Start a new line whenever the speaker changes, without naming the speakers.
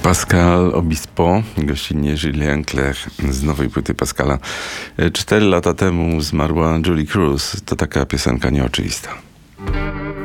Pascal Obispo, gościnnie Julien Clerc z nowej płyty Pascala. 4 lata temu zmarła Julie Cruz. To taka piosenka nieoczywista.